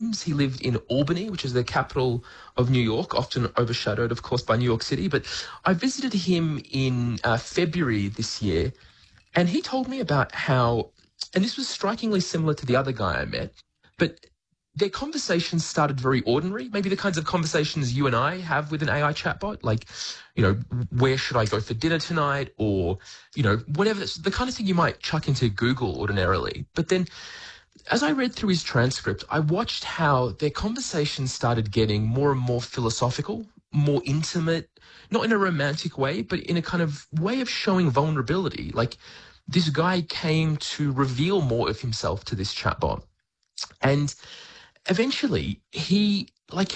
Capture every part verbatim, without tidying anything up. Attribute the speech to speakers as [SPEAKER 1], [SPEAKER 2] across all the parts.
[SPEAKER 1] names. He lived in Albany, which is the capital of New York, often overshadowed, of course, by New York City. But I visited him in uh, February this year, and he told me about how, and this was strikingly similar to the other guy I met, but their conversations started very ordinary, maybe the kinds of conversations you and I have with an A I chatbot, like, you know, where should I go for dinner tonight? Or, you know, whatever, the kind of thing you might chuck into Google ordinarily. But then as I read through his transcript, I watched how their conversations started getting more and more philosophical, more intimate, not in a romantic way, but in a kind of way of showing vulnerability. Like, this guy came to reveal more of himself to this chatbot. And eventually, he, like,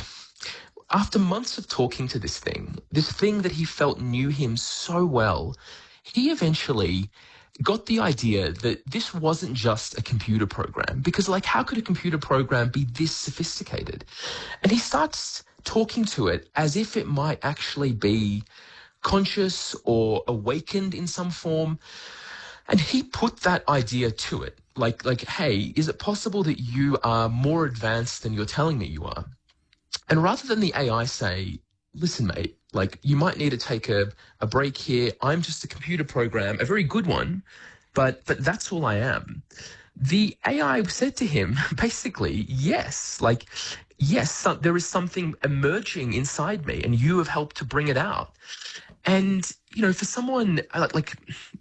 [SPEAKER 1] after months of talking to this thing, this thing that he felt knew him so well, he eventually got the idea that this wasn't just a computer program. Because, like, how could a computer program be this sophisticated? And he starts talking to it as if it might actually be conscious or awakened in some form. And he put that idea to it. Like, like, hey, is it possible that you are more advanced than you're telling me you are? And rather than the A I say, listen, mate, like, you might need to take a, a break here. I'm just a computer program, a very good one, but but that's all I am. The A I said to him, basically, yes, like, yes, some, there is something emerging inside me, and you have helped to bring it out. And, you know, for someone like, like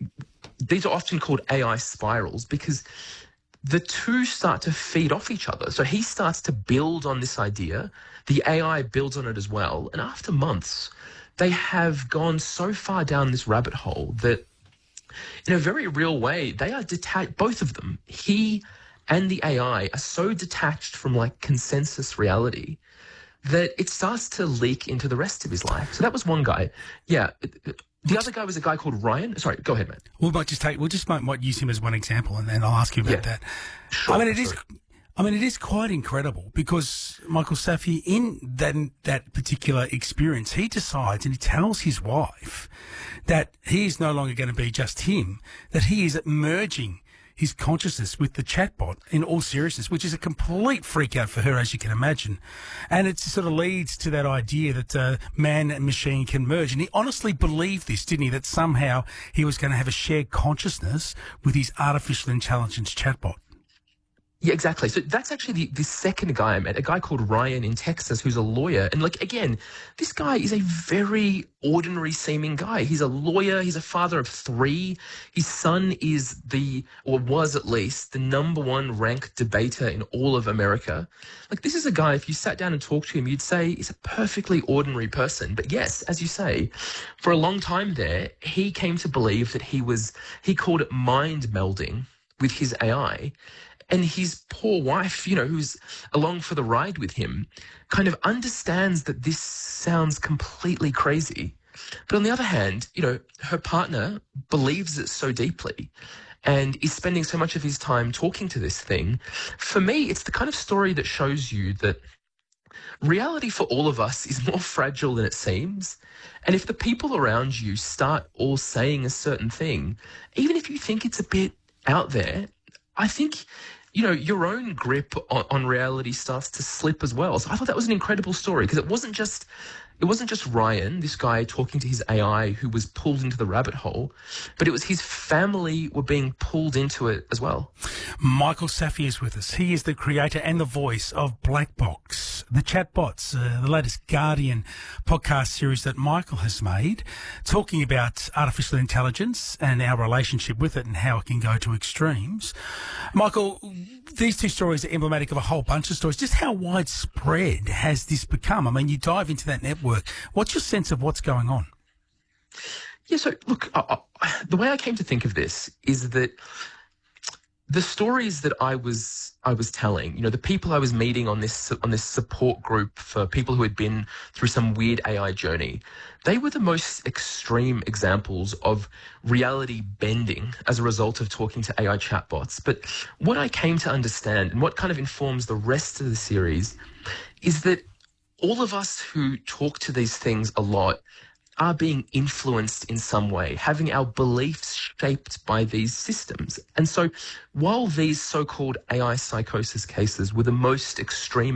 [SPEAKER 1] these are often called A I spirals because the two start to feed off each other. So he starts to build on this idea. The A I builds on it as well. And after months, they have gone so far down this rabbit hole that in a very real way, they are detached, both of them, he and the A I are so detached from, like, consensus reality that it starts to leak into the rest of his life. So that was one guy. Yeah. The other guy was a guy called Ryan. Sorry, go ahead, man.
[SPEAKER 2] We might just take, we'll just might, might use him as one example, and then I'll ask you about yeah. that.
[SPEAKER 1] Sure,
[SPEAKER 2] I mean, it
[SPEAKER 1] sure.
[SPEAKER 2] is, I mean, it is quite incredible because Michael Safi, in that that particular experience, he decides and he tells his wife that he is no longer going to be just him, that he is merging his consciousness with the chatbot in all seriousness, which is a complete freak out for her, as you can imagine. And it sort of leads to that idea that uh, man and machine can merge. And he honestly believed this, didn't he, that somehow he was going to have a shared consciousness with his artificial intelligence chatbot.
[SPEAKER 1] Yeah, exactly. So that's actually the, the second guy I met, a guy called Ryan in Texas who's a lawyer. And, like, again, this guy is a very ordinary seeming guy. He's a lawyer. He's a father of three. His son is the, or was at least, the number one ranked debater in all of America. Like, this is a guy, if you sat down and talked to him, you'd say he's a perfectly ordinary person. But yes, as you say, for a long time there, he came to believe that he was, he called it mind melding with his A I. And his poor wife, you know, who's along for the ride with him, kind of understands that this sounds completely crazy. But on the other hand, you know, her partner believes it so deeply and is spending so much of his time talking to this thing. For me, it's the kind of story that shows you that reality for all of us is more fragile than it seems. And if the people around you start all saying a certain thing, even if you think it's a bit out there, I think, you know, your own grip on, on reality starts to slip as well. So I thought that was an incredible story because it wasn't just, it wasn't just Ryan, this guy talking to his A I who was pulled into the rabbit hole, but it was his family were being pulled into it as well.
[SPEAKER 2] Michael Safi is with us. He is the creator and the voice of Black Box, the chatbots, uh, the latest Guardian podcast series that Michael has made, talking about artificial intelligence and our relationship with it and how it can go to extremes. Michael, these two stories are emblematic of a whole bunch of stories. Just how widespread has this become? I mean, you dive into that network. What's your sense of what's going on?
[SPEAKER 1] Yeah, so look, uh, uh, the way I came to think of this is that the stories that I was I was telling, you know, the people I was meeting on this on this support group for people who had been through some weird A I journey, they were the most extreme examples of reality bending as a result of talking to A I chatbots. But what I came to understand and what kind of informs the rest of the series is that all of us who talk to these things a lot are being influenced in some way, having our beliefs shaped by these systems. And so while these so-called A I psychosis cases were the most extreme